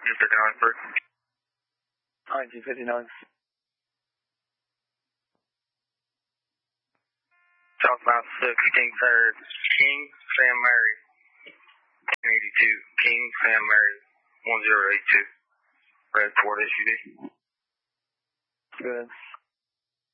1959 first. 1959. Southbound 6, King Sam Mary. 82, King Sam Mary, 1082. Red Ford SUV. Good.